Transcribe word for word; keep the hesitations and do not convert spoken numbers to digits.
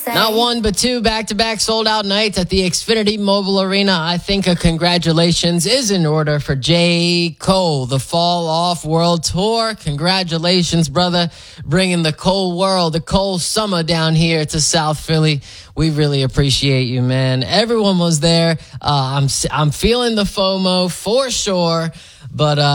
Not one, but two back-to-back sold-out nights at the Xfinity Mobile Arena. I think a congratulations is in order for J. Cole, the Fall Off World Tour. Congratulations, brother, bringing the Cole world, the Cole summer down here to South Philly. We really appreciate you, man. Everyone was there. Uh, I'm I'm feeling the FOMO for sure, but uh,